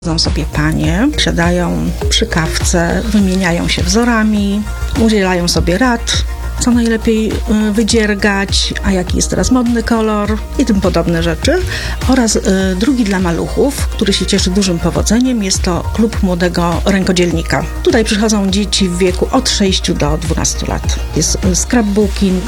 Siedzą sobie panie, siadają przy kawce, wymieniają się wzorami, udzielają sobie rad, co najlepiej wydziergać, a jaki jest teraz modny kolor i tym podobne rzeczy. Oraz drugi dla maluchów, który się cieszy dużym powodzeniem, jest to klub młodego rękodzielnika. Tutaj przychodzą dzieci w wieku od 6 do 12 lat. Jest scrapbooking,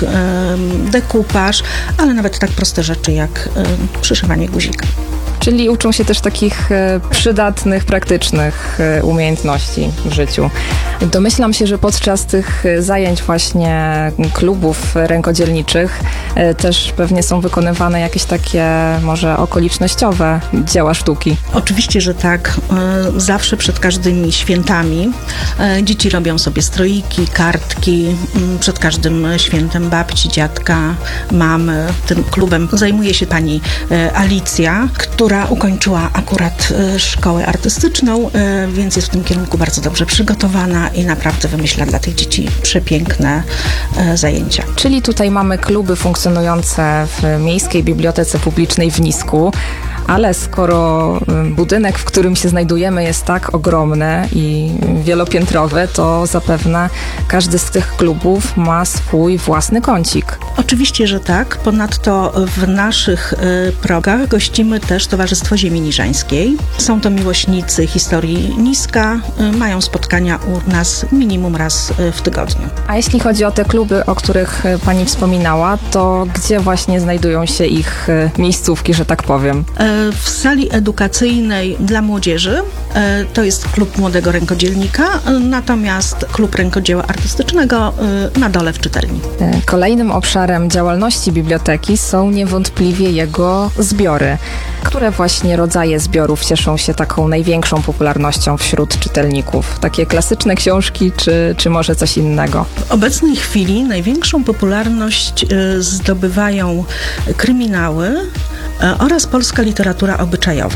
dekupaż, ale nawet tak proste rzeczy jak przyszywanie guzika. Czyli uczą się też takich przydatnych, praktycznych umiejętności w życiu. Domyślam się, że podczas tych zajęć właśnie klubów rękodzielniczych też pewnie są wykonywane jakieś takie może okolicznościowe dzieła sztuki. Oczywiście, że tak. Zawsze przed każdymi świętami dzieci robią sobie stroiki, kartki. Przed każdym świętem babci, dziadka, mamy. Tym klubem zajmuje się pani Alicja, która ukończyła akurat szkołę artystyczną, więc jest w tym kierunku bardzo dobrze przygotowana i naprawdę wymyśla dla tych dzieci przepiękne zajęcia. Czyli tutaj mamy kluby funkcjonujące w Miejskiej Bibliotece Publicznej w Nisku, ale skoro budynek, w którym się znajdujemy, jest tak ogromny i wielopiętrowy, to zapewne każdy z tych klubów ma swój własny kącik. Oczywiście, że tak. Ponadto w naszych progach gościmy też Towarzystwo Ziemi Niżańskiej. Są to miłośnicy historii Niska. Mają spotkania u nas minimum raz w tygodniu. A jeśli chodzi o te kluby, o których pani wspominała, to gdzie właśnie znajdują się ich miejscówki, że tak powiem? W sali edukacyjnej dla młodzieży to jest klub młodego rękodzielnika, natomiast klub rękodzieła artystycznego na dole w czytelni. Kolejnym obszarem działalności biblioteki są niewątpliwie jego zbiory. Które właśnie rodzaje zbiorów cieszą się taką największą popularnością wśród czytelników? Takie klasyczne książki, czy może coś innego? W obecnej chwili największą popularność zdobywają kryminały oraz polska literatura obyczajowa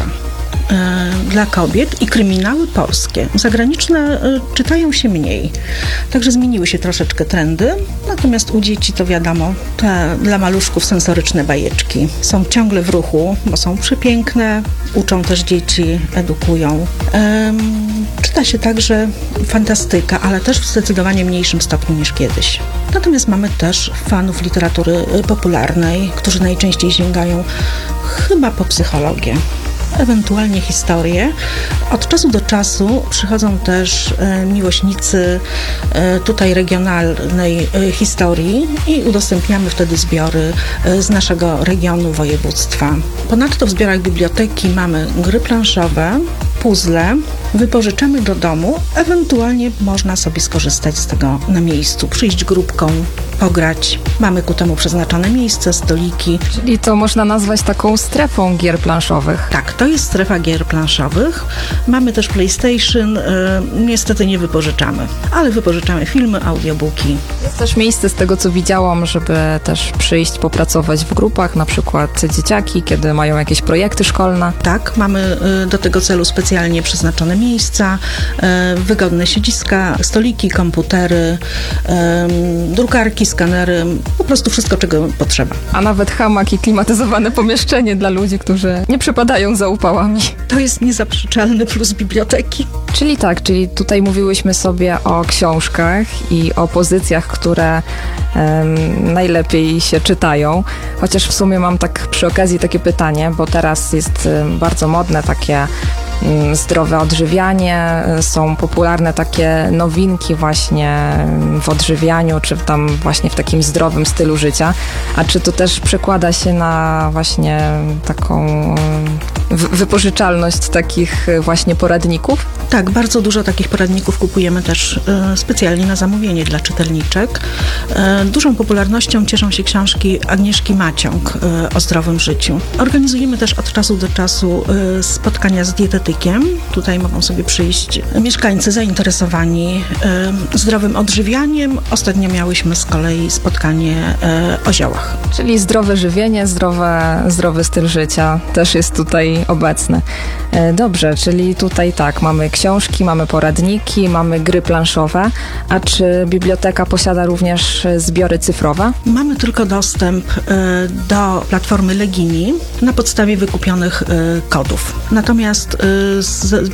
dla kobiet i kryminały polskie. Zagraniczne czytają się mniej. Także zmieniły się troszeczkę trendy. Natomiast u dzieci to wiadomo, te dla maluszków sensoryczne bajeczki są ciągle w ruchu, bo są przepiękne, uczą też dzieci, edukują. Czyta się także fantastyka, ale też w zdecydowanie mniejszym stopniu niż kiedyś. Natomiast mamy też fanów literatury popularnej, którzy najczęściej sięgają chyba po psychologię, ewentualnie historię. Od czasu do czasu przychodzą też miłośnicy tutaj regionalnej historii i udostępniamy wtedy zbiory z naszego regionu, województwa. Ponadto w zbiorach biblioteki mamy gry planszowe, puzzle, wypożyczamy do domu, ewentualnie można sobie skorzystać z tego na miejscu, przyjść grupką, pograć. Mamy ku temu przeznaczone miejsce, stoliki. Czyli to można nazwać taką strefą gier planszowych. Tak, to jest strefa gier planszowych. Mamy też PlayStation, niestety nie wypożyczamy, ale wypożyczamy filmy, audiobooki. Jest też miejsce, z tego co widziałam, żeby też przyjść, popracować w grupach, na przykład dzieciaki, kiedy mają jakieś projekty szkolne. Tak, mamy do tego celu specjalnie przeznaczone miejsca, wygodne siedziska, stoliki, komputery, drukarki, skanery, po prostu wszystko, czego potrzeba. A nawet hamak i klimatyzowane pomieszczenie dla ludzi, którzy nie przepadają za upałami. To jest niezaprzeczalny plus biblioteki. Czyli tutaj mówiłyśmy sobie o książkach i o pozycjach, które najlepiej się czytają. Chociaż w sumie mam tak przy okazji takie pytanie, bo teraz jest bardzo modne takie zdrowe odżywianie, są popularne takie nowinki właśnie w odżywianiu, czy tam właśnie w takim zdrowym stylu życia. A czy to też przekłada się na właśnie taką wypożyczalność takich właśnie poradników? Tak, bardzo dużo takich poradników kupujemy też specjalnie na zamówienie dla czytelniczek. Dużą popularnością cieszą się książki Agnieszki Maciąg o zdrowym życiu. Organizujemy też od czasu do czasu spotkania z dietetykiem. Tutaj mogą sobie przyjść mieszkańcy zainteresowani zdrowym odżywianiem. Ostatnio miałyśmy z kolei spotkanie o ziołach. Czyli zdrowe żywienie, zdrowy styl życia też jest tutaj obecny. Dobrze, czyli tutaj tak, mamy książki, mamy poradniki, mamy gry planszowe. A czy biblioteka posiada również zbiory cyfrowe? Mamy tylko dostęp do platformy Legini na podstawie wykupionych kodów. Natomiast zbiory